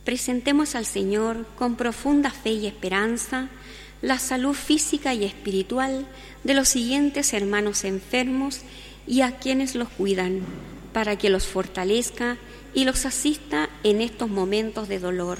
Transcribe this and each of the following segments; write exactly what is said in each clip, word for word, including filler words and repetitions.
presentemos al Señor con profunda fe y esperanza la salud física y espiritual de los siguientes hermanos enfermos y a quienes los cuidan, para que los fortalezca y los asista en estos momentos de dolor.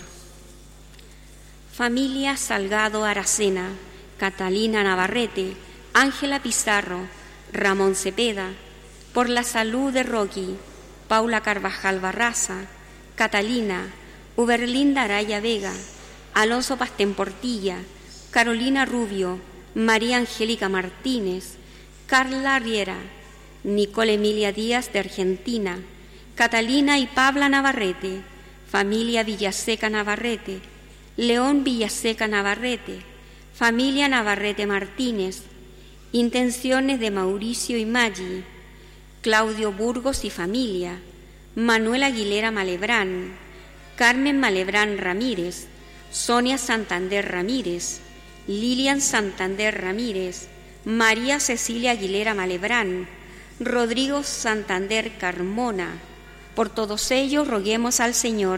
Familia Salgado Aracena, Catalina Navarrete, Ángela Pizarro, Ramón Cepeda, por la salud de Rocky, Paula Carvajal Barraza, Catalina, Uberlinda Araya Vega, Alonso Pastén Portilla, Carolina Rubio, María Angélica Martínez, Carla Riera, Nicole Emilia Díaz de Argentina, Catalina y Pabla Navarrete, familia Villaseca Navarrete, León Villaseca Navarrete, familia Navarrete Martínez, intenciones de Mauricio y Maggi, Claudio Burgos y familia, Manuel Aguilera Malebrán, Carmen Malebrán Ramírez, Sonia Santander Ramírez, Lilian Santander Ramírez, María Cecilia Aguilera Malebrán, Rodrigo Santander Carmona. Por todos ellos roguemos al Señor.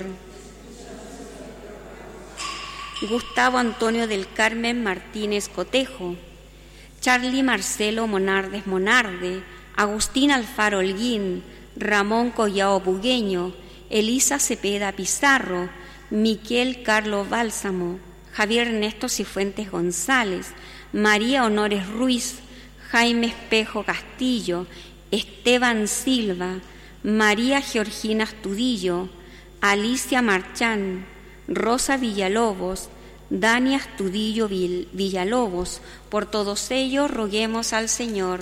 Gustavo Antonio del Carmen Martínez Cotejo, Charly Marcelo Monardes Monarde, Agustín Alfaro Holguín, Ramón Collao Bugueño, Elisa Cepeda Pizarro, Miquel Carlos Bálsamo, Javier Ernesto Cifuentes González, María Honores Ruiz, Jaime Espejo Castillo, Esteban Silva, María Georgina Astudillo, Alicia Marchán, Rosa Villalobos, Dani Astudillo Villalobos. Por todos ellos roguemos al Señor.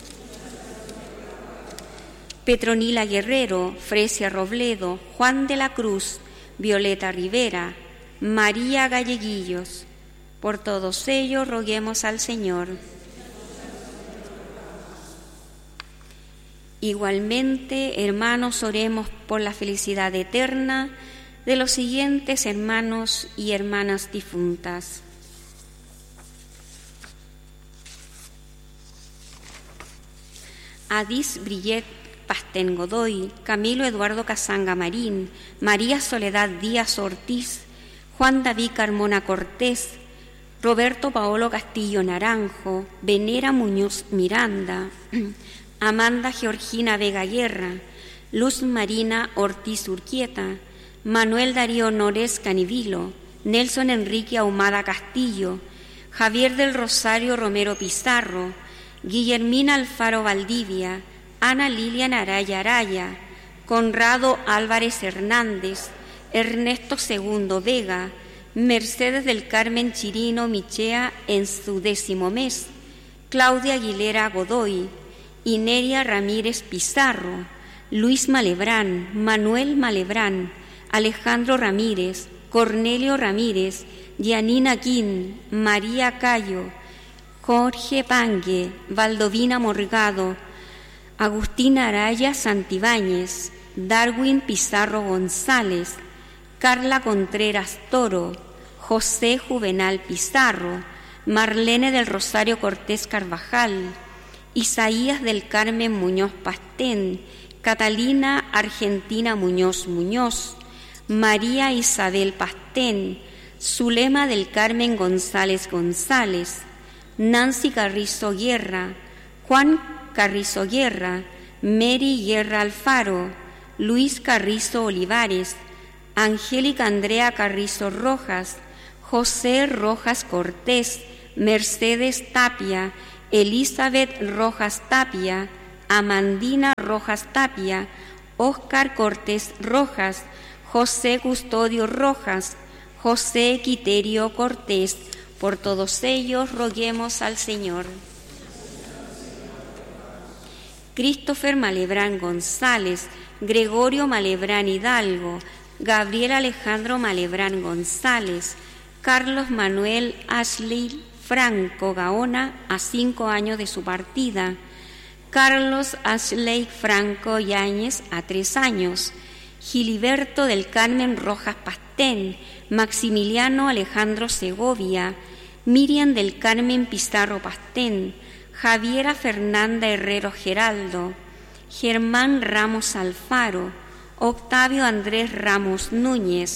Petronila Guerrero, Fresia Robledo, Juan de la Cruz, Violeta Rivera, María Galleguillos. Por todos ellos roguemos al Señor. Igualmente, hermanos, oremos por la felicidad eterna de los siguientes hermanos y hermanas difuntas. Adis Brillet Pastén Godoy, Camilo Eduardo Casanga Marín, María Soledad Díaz Ortiz, Juan David Carmona Cortés, Roberto Paolo Castillo Naranjo, Venera Muñoz Miranda, Amanda Georgina Vega Guerra, Luz Marina Ortiz Urquieta, Manuel Darío Nores Canivilo, Nelson Enrique Ahumada Castillo, Javier del Rosario Romero Pizarro, Guillermina Alfaro Valdivia, Ana Lilian Araya Araya, Conrado Álvarez Hernández, Ernesto Segundo Vega, Mercedes del Carmen Chirino Michea en su décimo mes, Claudia Aguilera Godoy, Ineria Ramírez Pizarro, Luis Malebrán, Manuel Malebrán, Alejandro Ramírez, Cornelio Ramírez, Yanina Quín, María Cayo, Jorge Pangue, Valdovina Morgado, Agustina Araya Santibáñez, Darwin Pizarro González, Carla Contreras Toro, José Juvenal Pizarro, Marlene del Rosario Cortés Carvajal, Isaías del Carmen Muñoz Pastén, Catalina Argentina Muñoz Muñoz, María Isabel Pastén, Zulema del Carmen González González, Nancy Carrizo Guerra, Juan Carrizo Guerra, Mary Guerra Alfaro, Luis Carrizo Olivares, Angélica Andrea Carrizo Rojas, José Rojas Cortés, Mercedes Tapia, Elizabeth Rojas Tapia, Amandina Rojas Tapia, Óscar Cortés Rojas, José Custodio Rojas, José Quiterio Cortés. Por todos ellos roguemos al Señor. Christopher Malebrán González, Gregorio Malebrán Hidalgo, Gabriel Alejandro Malebrán González, Carlos Manuel Ashley Franco Gaona, a cinco años de su partida, Carlos Ashley Franco Yáñez, a tres años, Giliberto del Carmen Rojas Pastén, Maximiliano Alejandro Segovia, Miriam del Carmen Pizarro Pastén, Javiera Fernanda Herrero Geraldo, Germán Ramos Alfaro, Octavio Andrés Ramos Núñez,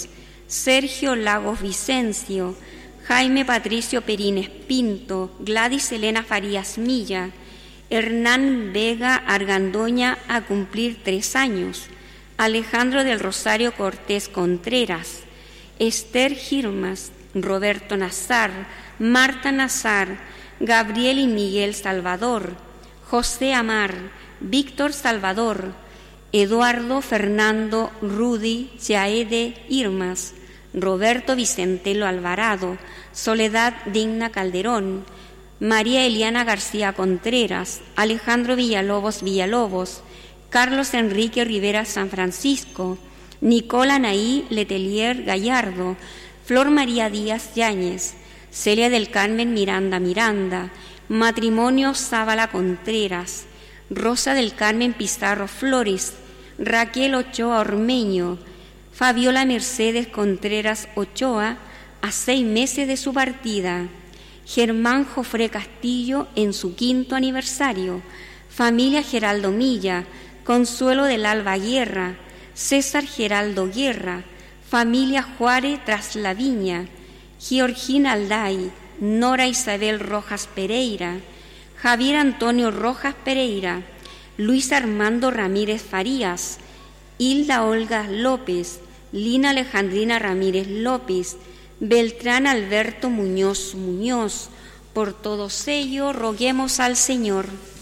Sergio Lagos Vicencio, Jaime Patricio Perines Pinto, Gladys Elena Farías Milla, Hernán Vega Argandoña a cumplir tres años, Alejandro del Rosario Cortés Contreras, Esther Girmas, Roberto Nazar, Marta Nazar, Gabriel y Miguel Salvador, José Amar, Víctor Salvador, Eduardo Fernando Rudy Yaede Irmas, Roberto Vicentelo Alvarado, Soledad Digna Calderón, María Eliana García Contreras, Alejandro Villalobos Villalobos, Carlos Enrique Rivera San Francisco, Nicola Naí Letelier Gallardo, Flor María Díaz Yáñez, Celia del Carmen Miranda Miranda, Matrimonio Zábala Contreras, Rosa del Carmen Pizarro Flores, Raquel Ochoa Ormeño, Fabiola Mercedes Contreras Ochoa, a seis meses de su partida, Germán Jofré Castillo en su quinto aniversario, familia Geraldo Milla, Consuelo del Alba Guerra, César Geraldo Guerra, familia Juárez tras la Viña, Georgina Alday, Nora Isabel Rojas Pereira, Javier Antonio Rojas Pereira, Luis Armando Ramírez Farías, Hilda Olga López, Lina Alejandrina Ramírez López, Beltrán Alberto Muñoz Muñoz. Por todos ellos roguemos al Señor.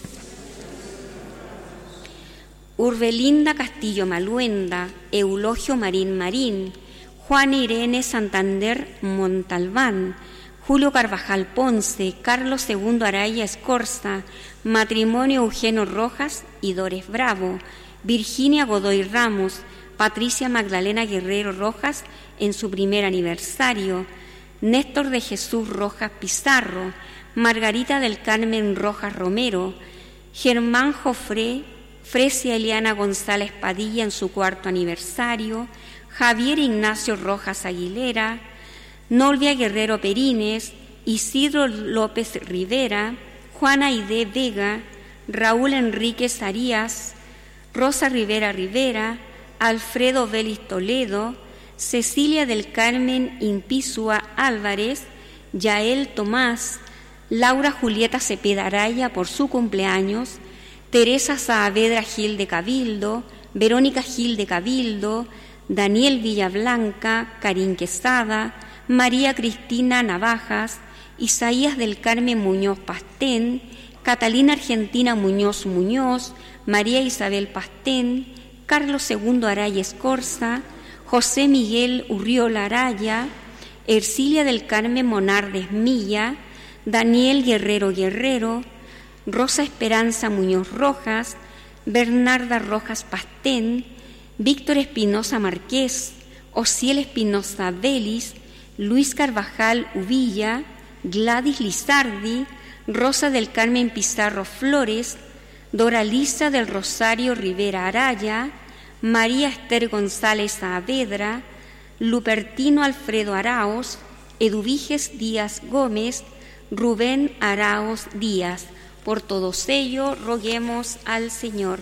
Urbelinda Castillo Maluenda, Eulogio Marín Marín, Juana Irene Santander Montalbán, Julio Carvajal Ponce, Carlos segundo Araya Escorza, matrimonio Eugenio Rojas y Dores Bravo, Virginia Godoy Ramos, Patricia Magdalena Guerrero Rojas en su primer aniversario, Néstor de Jesús Rojas Pizarro, Margarita del Carmen Rojas Romero, Germán Jofré, Fresia Eliana González Padilla en su cuarto aniversario, Javier Ignacio Rojas Aguilera, Nolvia Guerrero Perines, Isidro López Rivera, Juana Aide Vega, Raúl Enríquez Arias, Rosa Rivera Rivera, Alfredo Vélez Toledo, Cecilia del Carmen Impizua Álvarez, Yael Tomás, Laura Julieta Cepeda Araya por su cumpleaños, Teresa Saavedra Gil de Cabildo, Verónica Gil de Cabildo, Daniel Villablanca, Karin Quesada, María Cristina Navajas, Isaías del Carmen Muñoz Pastén, Catalina Argentina Muñoz Muñoz, María Isabel Pastén, Carlos segundo Araya Escorza, José Miguel Urriola Araya, Ercilia del Carmen Monardes Milla, Daniel Guerrero Guerrero, Rosa Esperanza Muñoz Rojas, Bernarda Rojas Pastén, Víctor Espinosa Marqués, Ociel Espinosa Vélez, Luis Carvajal Uvilla, Gladys Lizardi, Rosa del Carmen Pizarro Flores, Doralisa del Rosario Rivera Araya, María Esther González Saavedra, Lupertino Alfredo Araos, Eduviges Díaz Gómez, Rubén Araos Díaz. Por todos ellos roguemos al Señor.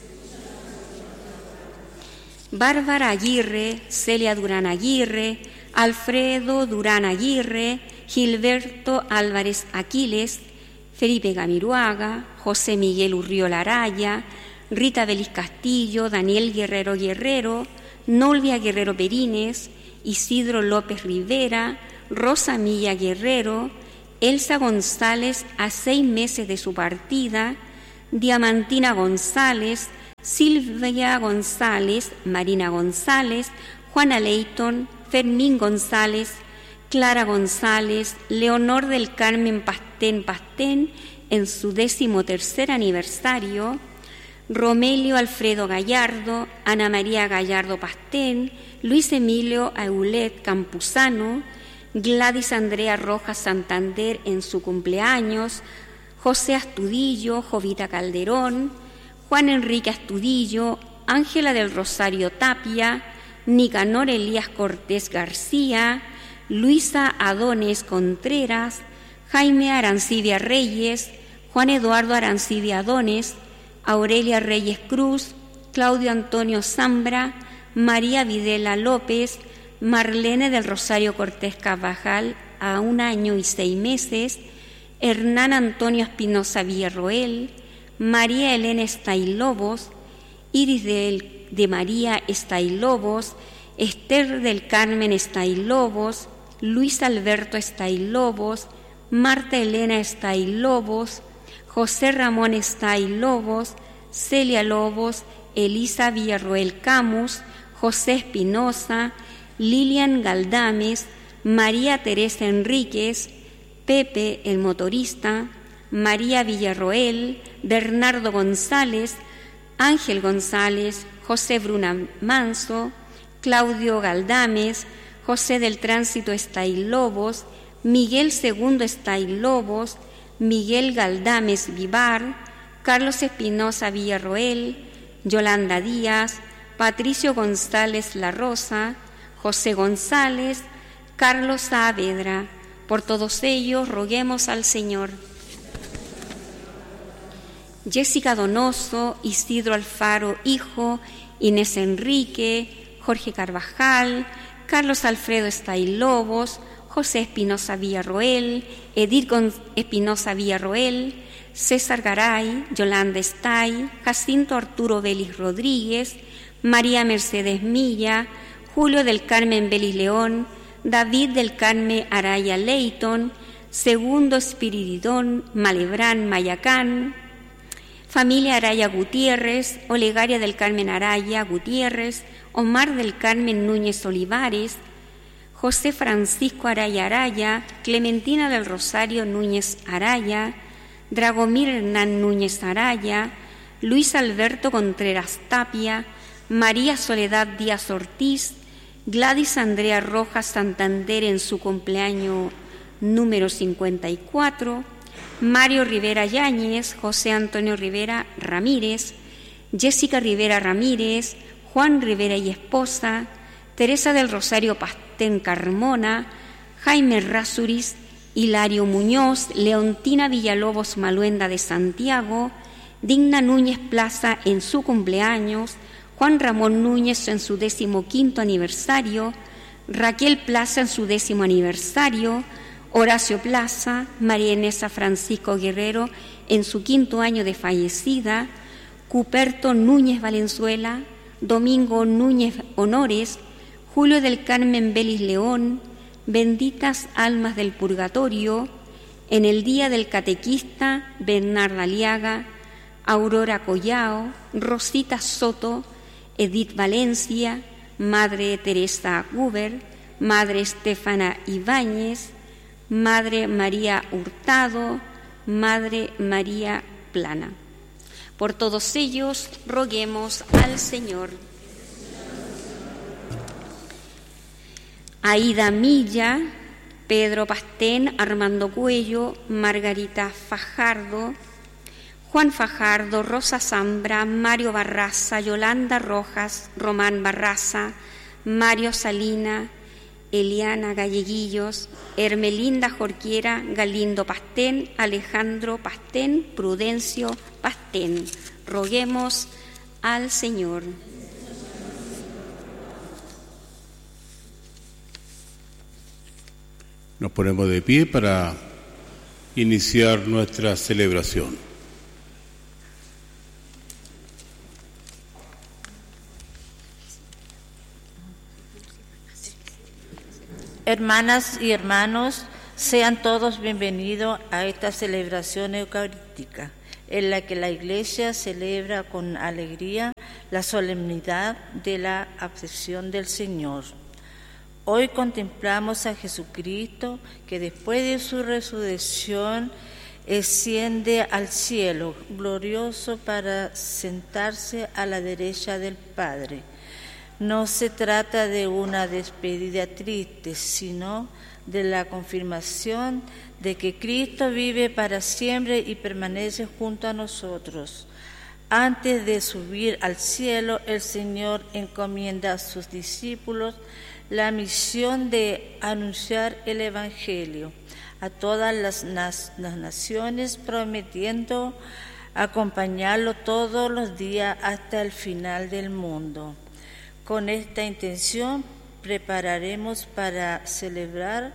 Bárbara Aguirre, Celia Durán Aguirre, Alfredo Durán Aguirre, Gilberto Álvarez Aquiles, Felipe Gamiruaga, José Miguel Urriola Araya, Rita Vélez Castillo, Daniel Guerrero Guerrero, Nolvia Guerrero Perines, Isidro López Rivera, Rosa Milla Guerrero, Elsa González a seis meses de su partida, Diamantina González, Silvia González, Marina González, Juana Leighton, Fermín González, Clara González, Leonor del Carmen Pastén Pastén en su décimo tercer aniversario, Romelio Alfredo Gallardo, Ana María Gallardo Pastén, Luis Emilio Aulet Campuzano, Gladys Andrea Rojas Santander en su cumpleaños, José Astudillo, Jovita Calderón, Juan Enrique Astudillo, Ángela del Rosario Tapia, Nicanor Elías Cortés García, Luisa Adones Contreras, Jaime Arancibia Reyes, Juan Eduardo Arancibia Adones, Aurelia Reyes Cruz, Claudio Antonio Zambra, María Videla López, Marlene del Rosario Cortés Carvajal, a un año y seis meses, Hernán Antonio Espinosa Villarroel, María Elena Estailobos, Iris de, de María Estailobos, Esther del Carmen Estailobos, Luis Alberto Estailobos, Marta Elena Estailobos, José Ramón Estailobos, Celia Lobos, Elisa Villarroel Camus, José Espinosa, Lilian Galdames, María Teresa Enríquez, Pepe el motorista, María Villarroel, Bernardo González, Ángel González, José Bruna Manso, Claudio Galdames, José del Tránsito Estailobos, Miguel Segundo Estailobos, Miguel Galdames Vivar, Carlos Espinosa Villarroel, Yolanda Díaz, Patricio González La Rosa, José González, Carlos Saavedra. Por todos ellos roguemos al Señor. Jessica Donoso, Isidro Alfaro Hijo, Inés Enrique, Jorge Carvajal, Carlos Alfredo Estailobos, José Espinosa Villarroel, Edith Espinosa Villarroel, César Garay, Yolanda Estay, Jacinto Arturo Vélez Rodríguez, María Mercedes Milla, Julio del Carmen Vélez León, David del Carmen Araya Leighton, Segundo Espiridón Malebrán Mayacán, familia Araya Gutiérrez, Olegaria del Carmen Araya Gutiérrez, Omar del Carmen Núñez Olivares, José Francisco Araya Araya, Clementina del Rosario Núñez Araya, Dragomir Hernán Núñez Araya, Luis Alberto Contreras Tapia, María Soledad Díaz Ortiz, Gladys Andrea Rojas Santander en su cumpleaños número cincuenta y cuatro, Mario Rivera Yáñez, José Antonio Rivera Ramírez, Jessica Rivera Ramírez, Juan Rivera y esposa, Teresa del Rosario Pastén Carmona, Jaime Rázuriz, Hilario Muñoz, Leontina Villalobos Maluenda de Santiago, Digna Núñez Plaza en su cumpleaños, Juan Ramón Núñez en su décimo quinto aniversario, Raquel Plaza en su décimo aniversario, Horacio Plaza, María Inesa Francisco Guerrero en su quinto año de fallecida, Cuperto Núñez Valenzuela, Domingo Núñez Honores, Julio del Carmen Vélez León, benditas almas del purgatorio, en el día del catequista Bernarda Aliaga, Aurora Collao, Rosita Soto, Edith Valencia, Madre Teresa Guber, Madre Estefana Ibáñez, Madre María Hurtado, Madre María Plana. Por todos ellos roguemos al Señor. Aida Milla, Pedro Pastén, Armando Cuello, Margarita Fajardo, Juan Fajardo, Rosa Zambra, Mario Barraza, Yolanda Rojas, Román Barraza, Mario Salina, Eliana Galleguillos, Hermelinda Jorquiera, Galindo Pastén, Alejandro Pastén, Prudencio Pastén. Roguemos al Señor. Nos ponemos de pie para iniciar nuestra celebración. Hermanas y hermanos, sean todos bienvenidos a esta celebración eucarística, en la que la Iglesia celebra con alegría la solemnidad de la ascensión del Señor. Hoy contemplamos a Jesucristo, que después de su resurrección asciende al cielo glorioso para sentarse a la derecha del Padre. No se trata de una despedida triste, sino de la confirmación de que Cristo vive para siempre y permanece junto a nosotros. Antes de subir al cielo, el Señor encomienda a sus discípulos la misión de anunciar el Evangelio a todas las, nas- las naciones, prometiendo acompañarlo todos los días hasta el final del mundo. Con esta intención prepararemos para celebrar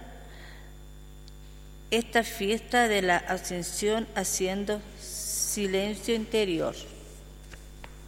esta fiesta de la Ascensión haciendo silencio interior.